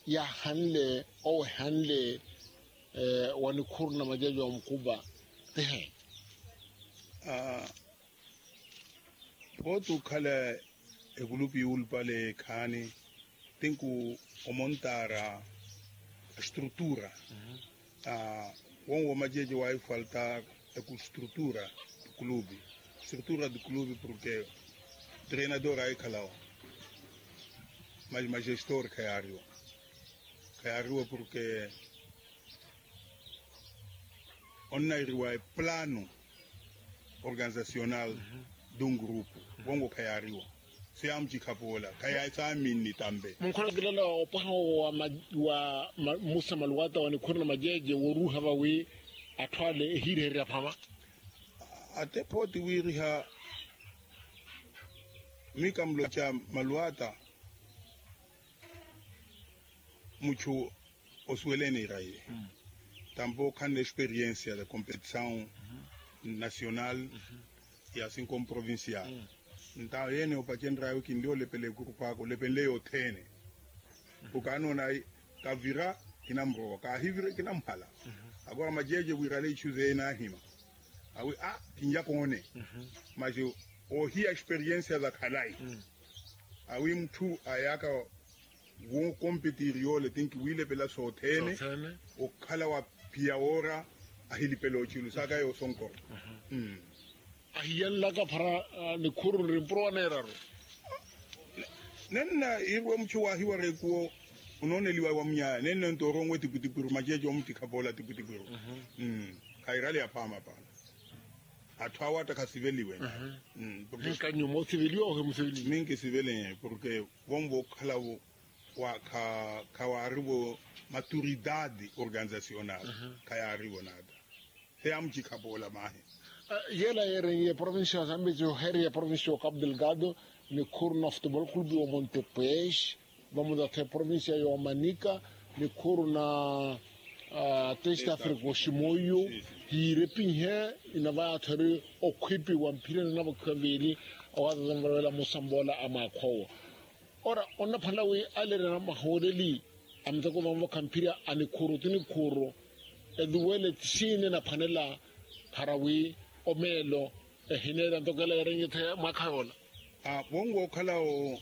ya handle o handle wani kurna majaji wa mkuba tehe botu kala egulupi ulpale khani tinku omontara struttura wongo majeje wa falta eku struttura do clube porque treinador aí calao mas gestor caiu porque onna iriwa plano organizacional de grupo wongo caiu se amji kapola kaya tsamini tambe mkono gilala opaho wa Musa Malwata wani kurna majeje woru hava we atwale hirere pama ate poti wiriha mikamlo cha Malwata mucho oswelene rai tambo kan experiencia de competição nacional e assim como provincial então yene opachendra yo kindio lepele kurupako lepele otene ukano na kavira kinamro ka hivire kinampala agora majeje wirale chuze na hima awi kinja kone majo o hi experiência da kalai awi mtu ayaka wo competirio le tinki wile pela sotene o kala wa pia ora ahili pelo chulu saka yo sonko ahiyan laka para ni kuru rimpro neraro nenna irwe mchu wa hiware ko unone liwa wa mnya nenna ntorongo tikutipiru majeje omti kabola tikutipiru kairali apama pa atwawa takasiveliwe porque nyumo civili o musivili mingi civili porque bombo kala wa kawaribo maturidade organizacional kayaribo nada se amji kabola mahe yela yere provincia zambejo heri provincia Cabo Delgado ni kurna futebol clube o Montepes vamos até província yo Manica ni kurna testa Africa Shimoyo hirepinhe inava athare okhipi wampire na bakhaveli awaza zambarela musambola amakho ora onna phalawe alere na mahodeli amza ko mambo kampira ani khuru tini khuru eduwele tsine na phanela pharawi omelo ehinera ndokela yerengithe makhayola bongo khalao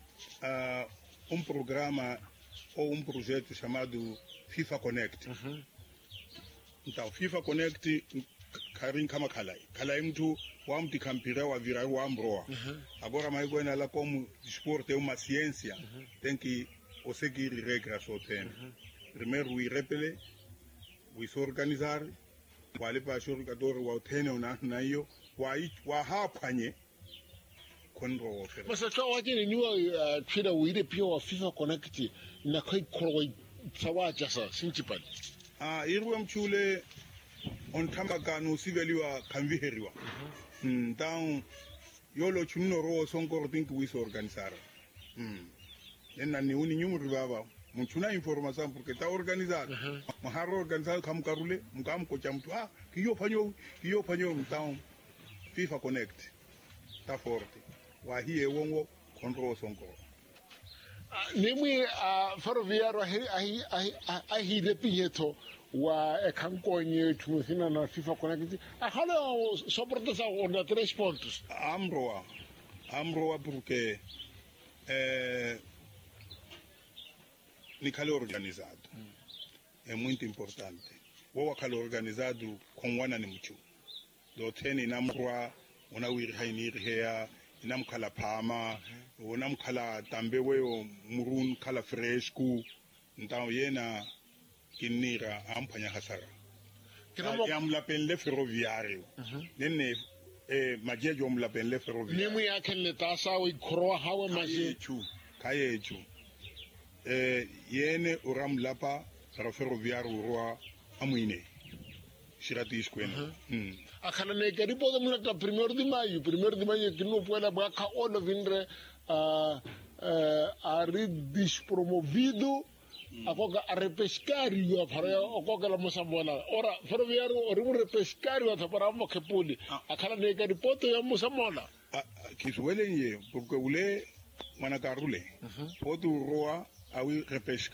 programa ou projeto chamado FIFA Connect então FIFA Connect karin kama kalai mtu wa mti kampira wa vira wa ambroa agora mais goina lá como esporte é uma ciência tem que o seguir regras o tem primeiro o repele o se organizar wale pa jogador wa tene na hiyo wa hapanye konro masa to waje ni wa tira wire pio wa FIFA Connect na kai koroi sawa jasa sinchipal irwe mchule on tambaka no siveliwa kanviheriwa então yolo chunno ro sonkor think we so organizar nenna ni uni nyumru baba mchuna informação porque tá organizado maharo organizado kam karule mkam ko chamtu kiyo fanyo então FIFA Connect tá forte wa hiye wongo control sonkor nemwe ferroviário ahi repinheto wa ekankonye tumufina na FIFA Connect hala soporta sa onda 3 pontos amroa porque ni calo organizado é muito importante o calo organizado com wana ni mchu do teni namroa una wir hainir hea nam kala pama nam kala tambe weyo murun kala fresco então yena kinira ampanya hasara yam la pelle ferroviario nenne majejo la pelle ferroviario nemu yakelle tasa we kroa hawa majeju kayeju yene uram lapa ferroviario roa amuine shiratis kwena akhala ne kadi podo mulata primeiro de maio que não puede bacar olo vindre a redespromovido akoga a repescario para akoga la musambola ora ferroviario ori repescario para mo ke puli akhala ne kadi poto ya musambola kiswele ye porque ule manakarule poto roa awi repesca